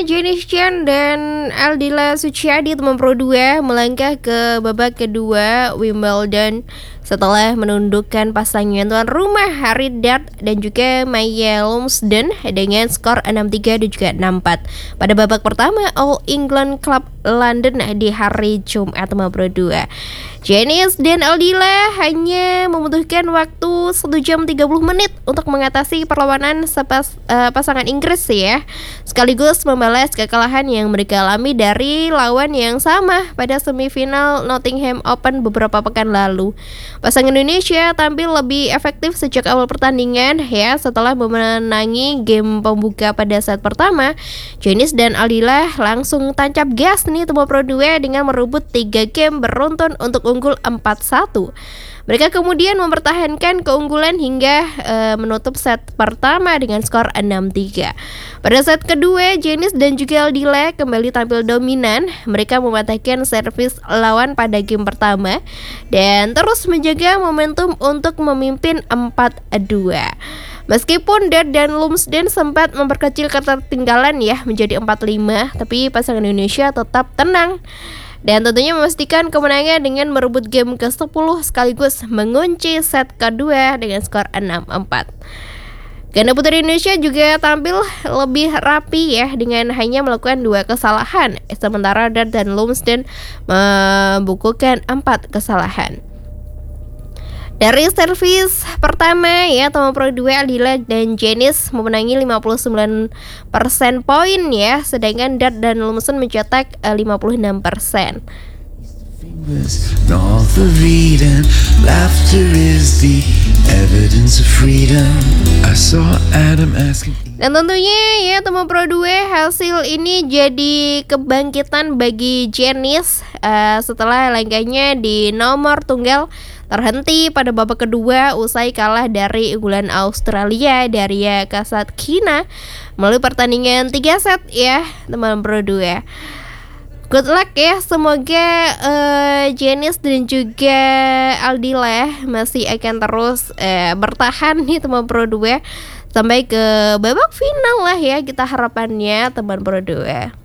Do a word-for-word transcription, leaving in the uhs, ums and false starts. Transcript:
Jenis Chan dan Aldila Suciadi teman pro dua melangkah ke babak kedua Wimbledon setelah menundukkan pasangan tuan rumah Harry Dart dan juga Maya Lumsden dengan skor enam tiga dan juga enam empat pada babak pertama All England Club London di hari Jumat teman pro dua. Jenis dan Aldila hanya membutuhkan waktu satu jam tiga puluh menit untuk mengatasi perlawanan sepas, uh, pasangan Inggris ya, sekaligus membalas kekalahan yang mereka alami dari lawan yang sama pada semifinal Nottingham Open beberapa pekan lalu. Pasangan Indonesia tampil lebih efektif sejak awal pertandingan ya, setelah memenangi game pembuka pada set pertama. Jenis dan Aldila langsung tancap gas nih teman pro dua dengan merebut tiga game beruntun untuk unggul empat satu. Mereka kemudian mempertahankan keunggulan hingga uh, menutup set pertama dengan skor enam tiga. Pada set kedua, Jenis dan juga Aldila kembali tampil dominan. Mereka mematahkan servis lawan pada game pertama dan terus menjaga momentum untuk memimpin empat dua. Meskipun Dart dan Lumsden sempat memperkecil ketertinggalan ya menjadi empat lima, tapi pasangan Indonesia tetap tenang dan tentunya memastikan kemenangan dengan merebut game ke sepuluh sekaligus mengunci set kedua dengan skor enam empat. Ganda putri Indonesia juga tampil lebih rapi ya dengan hanya melakukan dua kesalahan, sementara Dart dan Lumsden membukukan empat kesalahan. Dari servis pertama ya teman pro dua, Aldila dan Jenis memenangi lima puluh sembilan persen poin ya, sedangkan Dart dan Lumsden mencetak uh, lima puluh enam persen. Dan tentunya ya teman pro dua, hasil ini jadi kebangkitan bagi Jenis uh, setelah laga-nya di nomor tunggal terhenti pada babak kedua usai kalah dari unggulan Australia Daria Kasatkina melalui pertandingan tiga set ya teman pro dua. Good luck ya, semoga uh, Jenis dan juga Aldila masih akan terus uh, bertahan nih teman pro dua sampai ke babak final lah ya, kita harapannya teman pro dua.